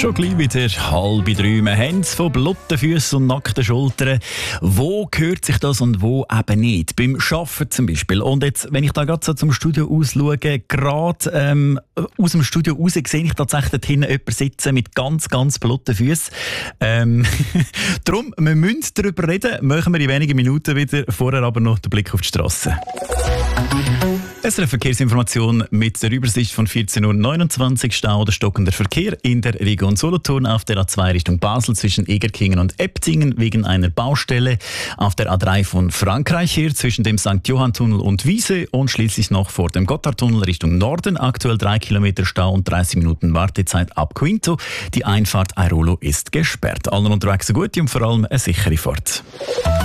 Schon gleich wieder 2:30. Wir haben es von blotten Füßen und nackten Schultern. Wo gehört sich das und wo eben nicht? Beim Arbeiten zum Beispiel. Und jetzt, wenn ich da gerade so zum Studio ausschaue, gerade aus dem Studio raus sehe ich tatsächlich dort hinten jemanden sitzen mit ganz, ganz blotten Füßen. Darum, wir müssen darüber reden. Machen wir in wenigen Minuten wieder. Vorher aber noch den Blick auf die Straße. Es ist eine Verkehrsinformation mit der Übersicht von 14:29 Uhr. Stau oder stockender Verkehr in der Region Solothurn auf der A2 Richtung Basel zwischen Egerkingen und Eptingen wegen einer Baustelle. Auf der A3 von Frankreich her zwischen dem St. Johann-Tunnel und Wiese und schließlich noch vor dem Gotthardtunnel Richtung Norden. Aktuell 3 Kilometer Stau und 30 Minuten Wartezeit ab Quinto. Die Einfahrt Airolo ist gesperrt. Allen unterwegs eine gute und vor allem eine sichere Fahrt.